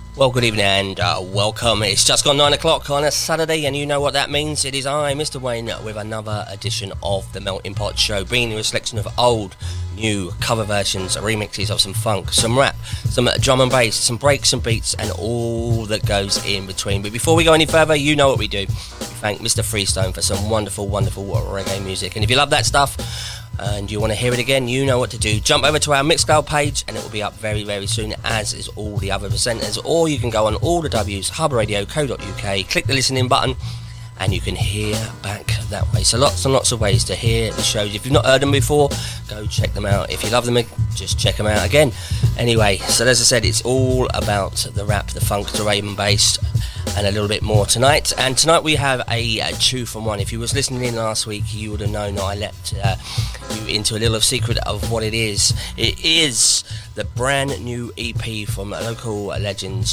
Well, good evening and welcome. It's just gone 9 o'clock on a Saturday, and you know what that means. It is I, Mr. Wayne, with another edition of the Melting Pot Show, bringing you a selection of old, new cover versions, remixes of some funk, some rap, some drum and bass, some breaks and beats, and all that goes in between. But before we go any further, you know what we do. We thank Mr. Freestone for some wonderful, wonderful reggae music. And if you love that stuff, and you want to hear it again, you know what to do. Jump over to our Mixcloud page and it will be up very, very soon, as is all the other presenters. Or you can go on all the W's, hubradio.co.uk, click the listening button, and you can hear back that way. So lots and lots of ways to hear the shows. If you've not heard them before, go check them out. If you love them, just check them out again. Anyway, so as I said, it's all about the rap, the funk, the Raven bass, and a little bit more tonight. And tonight we have a 2 from 1. If you was listening in last week, you would have known that I let you into a little secret of what it is. It is the brand new EP from local legends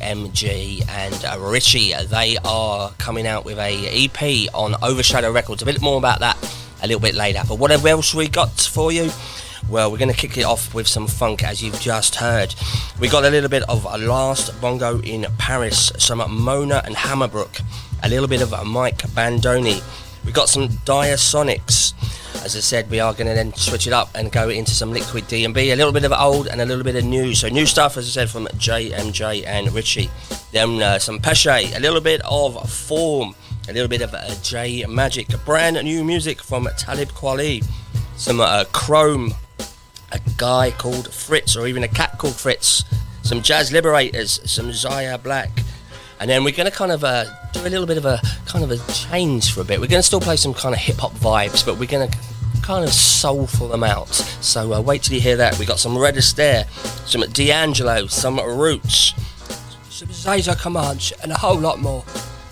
JMG and Richie. They are coming out with a EP on Overshadow Records. A bit more about that a little bit later. But what else we got for you? Well, we're going to kick it off with some funk, as you've just heard. We got a little bit of Last Bongo in Paris, some Mona and Hammerbrook, a little bit of Mike Bandoni. We got some Diasonics. As I said, we are going to then switch it up and go into some Liquid D&B, a little bit of old and a little bit of new. So new stuff, as I said, from JMJ and Richie. Then some Pesce, a little bit of Form, a little bit of J Magic, brand new music from Talib Kweli, some Chrome, a guy called Fritz, or even a cat called Fritz, some Jazz Liberators, some Zaya Black, and then we're going to kind of do a little bit of a kind of a change for a bit. We're going to still play some kind of hip-hop vibes, but we're going to kind of soulful them out. So wait till you hear that. We got some Red Astaire, some D'Angelo, some Roots, some Zaza Comanche, and a whole lot more.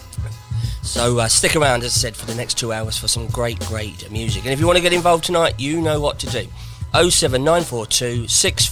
So stick around, as I said, for the next 2 hours for some great, great music. And if you want to get involved tonight, you know what to do. 07942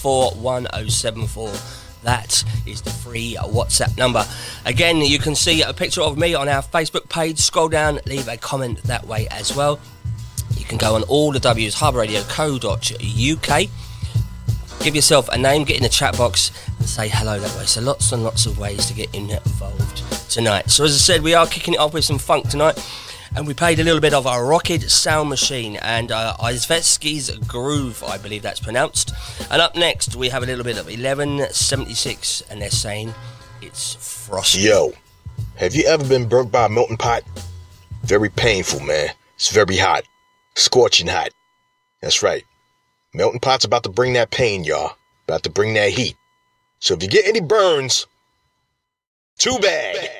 641074. That is the free WhatsApp number. Again, you can see a picture of me on our Facebook page. Scroll down, leave a comment that way as well. You can go on all the W's, hubradio.co.uk. Give yourself a name, get in the chat box and say hello that way. So lots and lots of ways to get involved tonight. So as I said, we are kicking it off with some funk tonight. And we played a little bit of a Rocket Sound Machine and Izvetsky's Groove, I believe that's pronounced. And up next, we have a little bit of 1176, and they're saying it's frosty. Yo, have you ever been burnt by a melting pot? Very painful, man. It's very hot. Scorching hot. That's right. Melting pot's about to bring that pain, y'all. About to bring that heat. So if you get any burns, too bad.